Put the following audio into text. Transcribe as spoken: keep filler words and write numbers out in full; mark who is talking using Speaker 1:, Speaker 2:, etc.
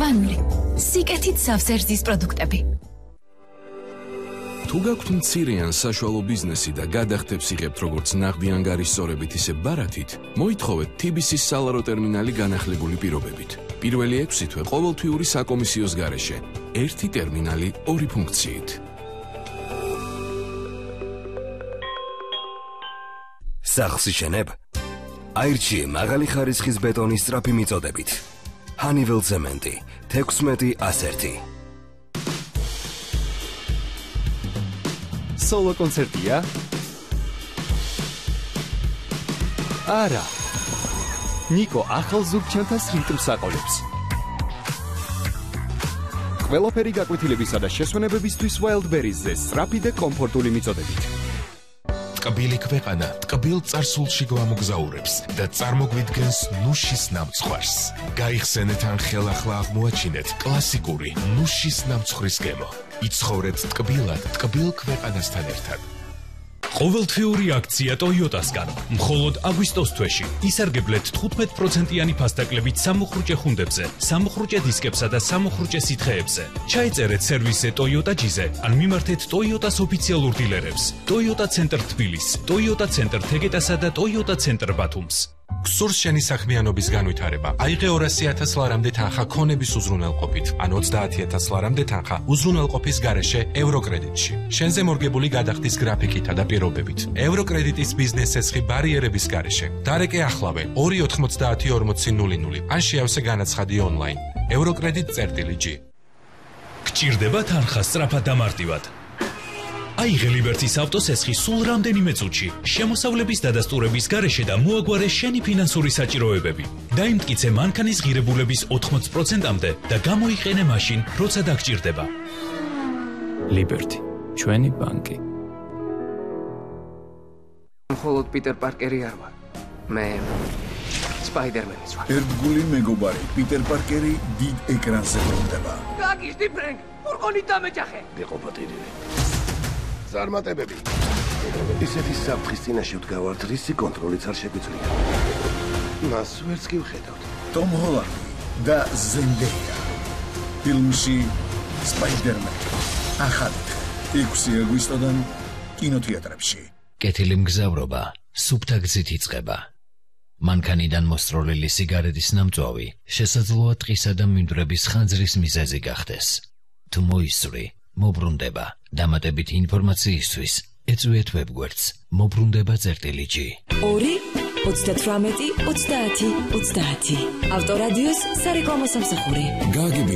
Speaker 1: მწვანული, სიკეთით სავსე პროდუქტები.
Speaker 2: თუ გაქვთ მცირე ან საშუალო ბიზნესი და გადახდებს იღებთ როგორც ნაღდი ანგარის სწორებით ისე ბარათით, მოითხოვეთ თი ბი სის სალარო ტერმინალი განახლებული პირობებით. პირველი ექვსი თვე ყოველთვიური საკომისიოს გარეშე. ერთი ტერმინალი, ორი ფუნქციით.
Speaker 3: სახლს იშენებ? აირჩიე მაღალი ხარისხის ბეტონის სწრაფი მიწოდებით. ჰანიվել ცემენტი, თექვსმეტი ასერთი.
Speaker 4: სოლო კონცერტია? არა. ნიკო ახალ ზურგჩანთას რიტმს აყოლებს. ყველაფერი გაკვეთილებისა და შესვენებებისთვის Wildberries-ზე სწრაფი და კომფორტული მიწოდებით.
Speaker 5: ტკბილი ქვეყანა ტკბილ წარსულში გვამოგზაურებს და წარმოგვიდგენს ნუშის ნამცხვარს. გაიხსენეთ ან ხელახლა აღმოაჩინეთ კლასიკური ნუშის ნამცხვრის გემო. იცხოვრეთ ტკბილად ტკბილ ქვეყანასთან ერთად.
Speaker 6: ყოველთვიური აქცია Toyota-სგან. მხოლოდ აგვისტოს თვეში ისარგებლეთ თხუთმეტ პროცენტიანი ფასტაკლებით სამუხრუჭე ხუნდებზე, სამუხრუჭე დისკებსა და სამუხრუჭე სითხეებზე. ჩაიწერეთ სერვისზე Toyota G-ზე ან მიმართეთ Toyota-s ოფიციალურ დილერებს. Toyota Center თბილისს, Toyota Center თეგეტასა და Toyota Center ბათუმს.
Speaker 5: გსურს შენი საქმიანობის განვითარება. აიღე ორასი ათას ლარამდე თანხა ქონების უზრუნველყოფით, ან ოცდაათი ათას ლარამდე თანხა უზრუნველყოფის გარეშე ევროკრედიტში. შენზე მორგებული გადახდის გრაფიკითა და პირობებით. ევროკრედიტის ბიზნეს ცეცხლი ბარიერების გარეშე. დარეკე ახლავე ორი ოთხმოცდაათი ორმოცი ნული ნული. ან შეავსე განაცხადი ონლაინ. ევროკრედიტ.G.
Speaker 6: გჭირდება თანხა სწრაფად და მარტივად. აიღე ლიბერტის ავტოსესხი სულ რამდენიმე წუთში, შემოსავლების დადასტურების გარეშე და მოაგვარე შენი ფინანსური საჭიროებები. დაიმტკიცე მანქანის ღირებულების ოთხმოცი პროცენტამდე და გამოიყენე მაშინ, როცა დაგჭირდება.
Speaker 7: ლიბერტი, ჩვენი ბანკი.
Speaker 8: მხოლოდ პიტერ პარკერი არ ვარ. მე სპაიდერმენიც ვარ.
Speaker 9: ერთგული მეგობარი პიტერ პარკერი დიდ ეკრანზე ბრუნდება.
Speaker 8: გაგიშდი ფრენკ, ფურგონით დამეჯახე.
Speaker 10: გეყოფატირილი. ზარმატებები. ისეთი საფრთხის წინაშე ვდგავართ, რისი კონტროლიც არ შეგვიძლია. მას ვერც კი ვხედავთ.
Speaker 9: ტომ ჰოლანდი და ზენდეია. ფილმში სპაიდერმენი. ახალით ექვსი აგვისტოდან კინოთეატრებში.
Speaker 11: კეთილი მგზავრობა სუფთა გზით იწყება. მანქანიდან მოსწროლილი სიგარეტის ნამწვავი შესაძლოა ტყისა და მინდვრების ხანძრის მიზეზი გახდეს. თუ მოისწრი, მობრუნდება. დამატებითი ინფორმაციისთვის ეწვიეთ ვებგვერდს მობრუნდება წერტილი G.
Speaker 12: ორი ოცდათვრამეტი ოცდაათი ოცდაათი ავტორადიოს სარეკლამო სამსახური.